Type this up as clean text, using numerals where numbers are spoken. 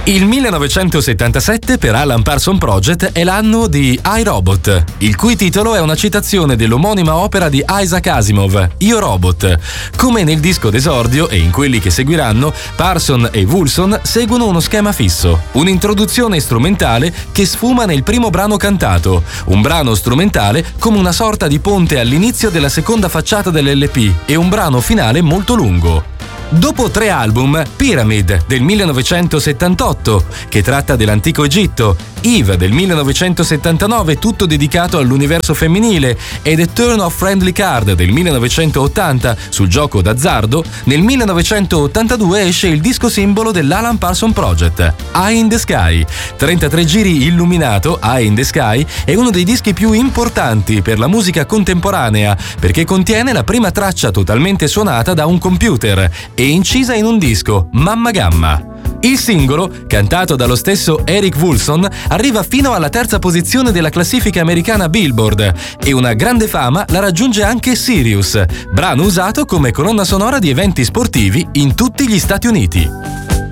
Il 1977 per Alan Parsons Project è l'anno di iRobot, il cui titolo è una citazione dell'omonima opera di Isaac Asimov, Io Robot. Come nel disco d'esordio e in quelli che seguiranno, Parsons e Woolson seguono uno schema fisso, un'introduzione strumentale che sfuma nel primo brano cantato, un brano strumentale come una sorta di ponte all'inizio della seconda facciata dell'LP e un brano finale molto lungo. Dopo 3 album, Pyramid del 1978, che tratta dell'antico Egitto, Eve del 1979, tutto dedicato all'universo femminile, e The Turn of Friendly Card del 1980 sul gioco d'azzardo, nel 1982 esce il disco simbolo dell'Alan Parsons Project, Eye in the Sky. 33 giri illuminato, Eye in the Sky è uno dei dischi più importanti per la musica contemporanea perché contiene la prima traccia totalmente suonata da un computer e incisa in un disco, Mamma Gamma. Il singolo, cantato dallo stesso Eric Woolson, arriva fino alla 3ª posizione della classifica americana Billboard e una grande fama la raggiunge anche Sirius, brano usato come colonna sonora di eventi sportivi in tutti gli Stati Uniti.